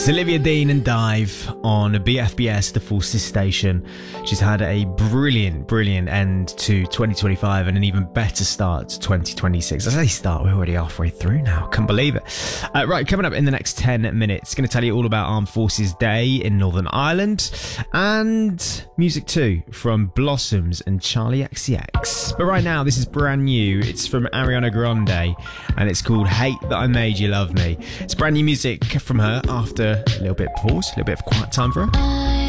It's Olivia Dean and Dive on BFBS, the Forces station. She's had a brilliant end to 2025 and an even better start to 2026. I say start, we're already halfway through now. Can't believe it. Right, coming up in the next 10 minutes, going to tell you all about Armed Forces Day in Northern Ireland and music too from Blossoms and Charlie XCX. But right now, this is brand new. It's from Ariana Grande and it's called Hate That I Made You Love Me. It's brand new music from her after a little bit of pause, a little bit of quiet time for her.